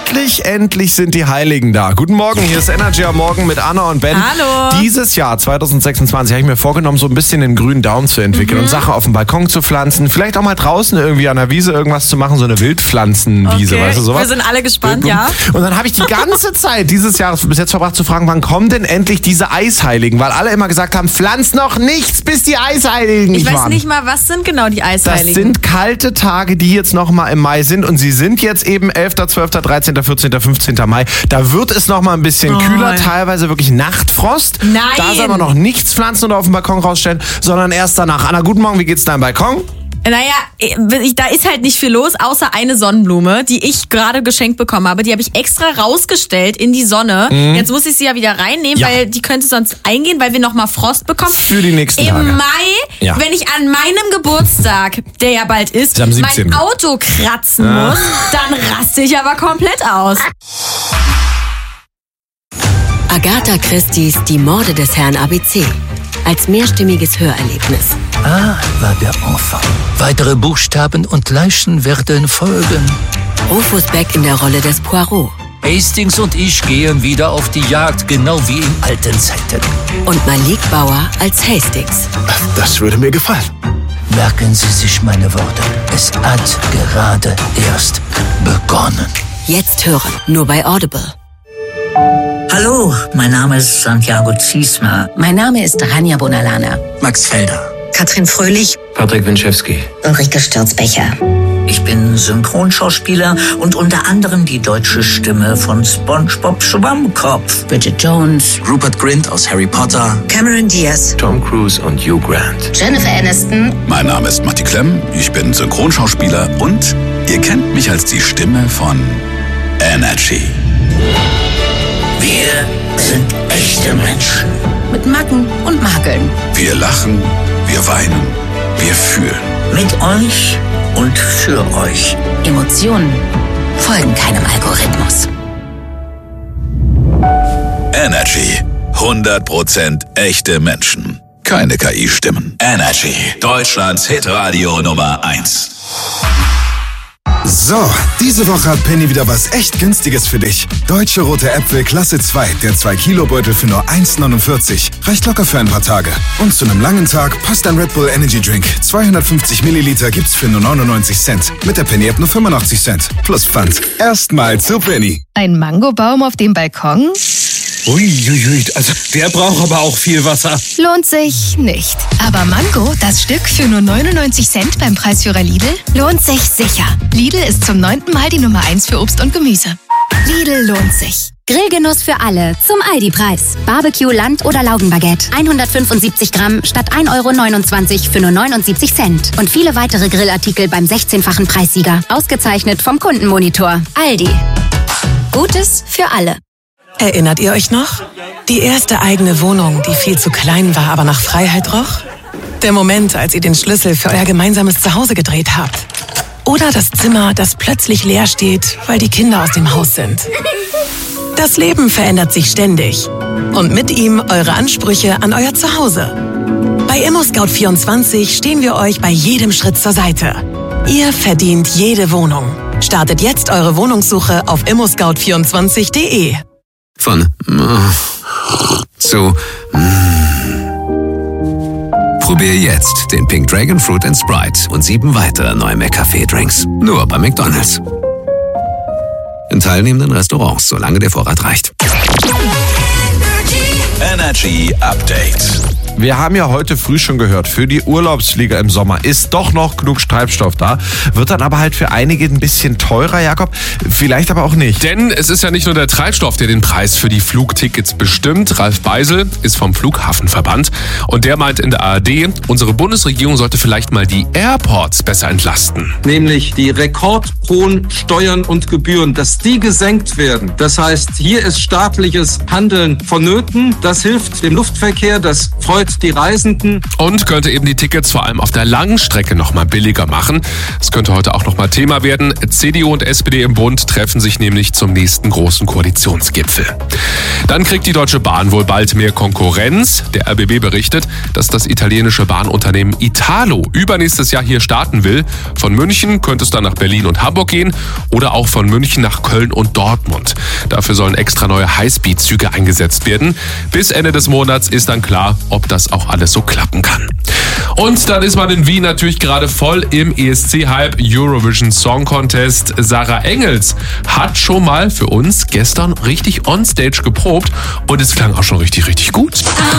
Endlich sind die Heiligen da. Guten Morgen, hier ist Energy am Morgen mit Anna und Ben. Hallo. Dieses Jahr, 2026, habe ich mir vorgenommen, so ein bisschen den grünen Daumen zu entwickeln und Sachen auf dem Balkon zu pflanzen. Vielleicht auch mal draußen irgendwie an der Wiese irgendwas zu machen, so eine Wildpflanzenwiese, Okay, weißt du, sowas. wir sind alle gespannt, ja. Und dann habe ich die ganze Zeit dieses Jahres bis jetzt verbracht zu fragen, wann kommen denn endlich diese Eisheiligen? Weil alle immer gesagt haben, pflanz noch nichts, bis die Eisheiligen Ich nicht weiß waren. nicht mal, was sind genau die Eisheiligen? Das sind kalte Tage, die jetzt nochmal im Mai sind. Und sie sind jetzt eben 11., 12., 13., 14., 15. Mai. Da wird es nochmal ein bisschen kühler, teilweise wirklich Nachtfrost. Nein. Da soll man noch nichts pflanzen oder auf dem Balkon rausstellen, sondern erst danach. Anna, guten Morgen, wie geht's deinem Balkon? Naja, da ist halt nicht viel los, außer eine Sonnenblume, die ich gerade geschenkt bekommen habe. Die habe ich extra rausgestellt in die Sonne. Jetzt muss ich sie ja wieder reinnehmen, weil die könnte sonst eingehen, weil wir nochmal Frost bekommen. Für die nächsten Tage. Im Mai, wenn ich an meinem Geburtstag, der ja bald ist, am 17. mein Auto kratzen muss, dann raste ich aber komplett aus. Agatha Christie's Die Morde des Herrn ABC. Als mehrstimmiges Hörerlebnis. A war der Enfant. Weitere Buchstaben und Leichen werden folgen. Rufus Beck in der Rolle des Poirot. Hastings und ich gehen wieder auf die Jagd, genau wie in alten Zeiten. Und Malik Bauer als Hastings. Das würde mir gefallen. Merken Sie sich meine Worte. Es hat gerade erst begonnen. Jetzt hören, nur bei Audible. Hallo, mein Name ist Santiago Ziesmer. Mein Name ist Rania Bonalana. Max Felder. Katrin Fröhlich. Patrick Winczewski. Ulrike Stürzbecher. Ich bin Synchronschauspieler und unter anderem die deutsche Stimme von SpongeBob Schwammkopf. Bridget Jones. Rupert Grint aus Harry Potter. Cameron Diaz. Tom Cruise und Hugh Grant. Jennifer Aniston. Mein Name ist Matti Klemm, ich bin Synchronschauspieler und ihr kennt mich als die Stimme von Energy. Wir sind echte Menschen. Mit Macken und Makeln. Wir lachen, wir weinen, wir fühlen. Mit euch und für euch. Emotionen folgen keinem Algorithmus. Energy. 100% echte Menschen. Keine KI-Stimmen. Energy. Deutschlands Hitradio Nummer 1. So, diese Woche hat Penny wieder was echt Günstiges für dich. Deutsche Rote Äpfel Klasse 2, der 2-Kilo-Beutel für nur 1,49. Reicht locker für ein paar Tage. Und zu einem langen Tag passt ein Red Bull Energy Drink. 250 Milliliter gibt's für nur 99 Cent. Mit der Penny-App nur 85 Cent. Plus Pfand. Erstmal zu Penny. Ein Mangobaum auf dem Balkon? Uiuiui, also der braucht aber auch viel Wasser. Lohnt sich nicht. Aber Mango, das Stück für nur 99 Cent beim Preisführer Lidl, lohnt sich sicher. Lidl ist zum 9. Mal die Nummer 1 für Obst und Gemüse. Lidl lohnt sich. Grillgenuss für alle zum Aldi-Preis. Barbecue, Land- oder Laugenbaguette. 175 Gramm statt 1,29 € für nur 79 Cent. Und viele weitere Grillartikel beim 16-fachen Preissieger. Ausgezeichnet vom Kundenmonitor. Aldi. Gutes für alle. Erinnert ihr euch noch? Die erste eigene Wohnung, die viel zu klein war, aber nach Freiheit roch? Der Moment, als ihr den Schlüssel für euer gemeinsames Zuhause gedreht habt. Oder das Zimmer, das plötzlich leer steht, weil die Kinder aus dem Haus sind. Das Leben verändert sich ständig. Und mit ihm eure Ansprüche an euer Zuhause. Bei ImmoScout24 stehen wir euch bei jedem Schritt zur Seite. Ihr verdient jede Wohnung. Startet jetzt eure Wohnungssuche auf immoscout24.de. Von zu Probier jetzt den Pink Dragon Fruit & Sprite und 7 weitere neue McCafé-Drinks. Nur bei McDonald's. In teilnehmenden Restaurants, solange der Vorrat reicht. Energy Update. Wir haben ja heute früh schon gehört, für die Urlaubsflieger im Sommer ist doch noch genug Treibstoff da. Wird dann aber halt für einige ein bisschen teurer, Jakob. Vielleicht aber auch nicht. Denn es ist ja nicht nur der Treibstoff, der den Preis für die Flugtickets bestimmt. Ralf Beisel ist vom Flughafenverband und der meint in der ARD, unsere Bundesregierung sollte vielleicht mal die Airports besser entlasten. Nämlich die rekordhohen Steuern und Gebühren, dass die gesenkt werden. Das heißt, hier ist staatliches Handeln vonnöten. Das hilft dem Luftverkehr, das freut die Reisenden. Und könnte eben die Tickets vor allem auf der langen Strecke nochmal billiger machen. Das könnte heute auch nochmal Thema werden. CDU und SPD im Bund treffen sich nämlich zum nächsten großen Koalitionsgipfel. Dann kriegt die Deutsche Bahn wohl bald mehr Konkurrenz. Der RBB berichtet, dass das italienische Bahnunternehmen Italo übernächstes Jahr hier starten will. Von München könnte es dann nach Berlin und Hamburg gehen oder auch von München nach Köln und Dortmund. Dafür sollen extra neue Highspeed-Züge eingesetzt werden. Bis Ende des Monats ist dann klar, ob das auch alles so klappen kann. Und dann ist man in Wien natürlich gerade voll im ESC-Hype Eurovision Song Contest. Sarah Engels hat schon mal für uns gestern richtig onstage geprobt und es klang auch schon richtig, richtig gut.